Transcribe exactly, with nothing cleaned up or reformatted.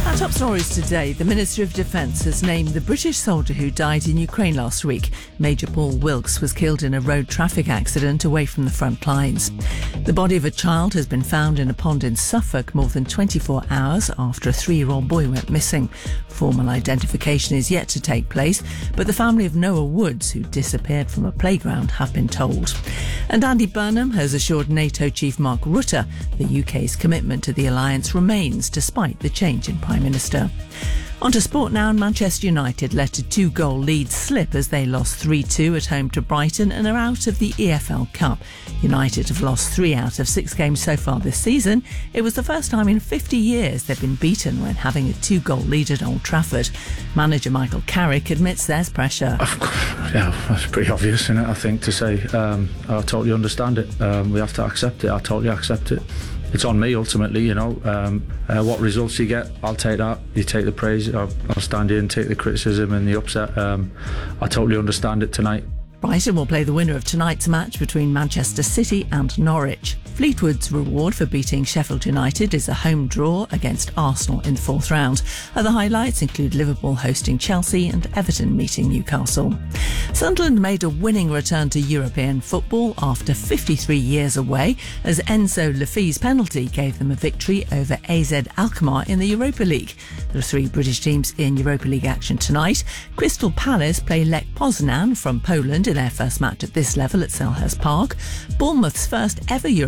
Our top stories today. The Ministry of Defence has named the British soldier who died in Ukraine last week. Major Paul Wilkes was killed in a road traffic accident away from the front lines. The body of a child has been found in a pond in Suffolk more than twenty-four hours after a three-year-old boy went missing. Formal identification is yet to take place, but the family of Noah Woods, who disappeared from a playground, have been told. And Andy Burnham has assured NATO Chief Mark Rutte the U K's commitment to the alliance remains despite the change in Prime Minister. On to sport now, and Manchester United let a two-goal lead slip as they lost three two at home to Brighton and are out of the E F L Cup. United have lost three out of six games so far this season. It was the first time in fifty years they've been beaten when having a two-goal lead at Old Trafford. Manager Michael Carrick admits there's pressure. Yeah, that's pretty obvious, isn't it, I think, to say. Um, I totally understand it. Um, we have to accept it. I totally accept it. It's on me ultimately, you know. Um, uh, what results you get, I'll take that. You take the praise, I'll, I'll stand in, take the criticism and the upset. Um, I totally understand it tonight. Brighton will play the winner of tonight's match between Manchester City and Norwich. Fleetwood's reward for beating Sheffield United is a home draw against Arsenal in the fourth round. Other highlights include Liverpool hosting Chelsea and Everton meeting Newcastle. Sunderland made a winning return to European football after fifty-three years away as Enzo Lefy's penalty gave them a victory over A Z Alkmaar in the Europa League. There are three British teams in Europa League action tonight. Crystal Palace play Lech Poznan from Poland in their first match at this level at Selhurst Park. Bournemouth's first ever Europa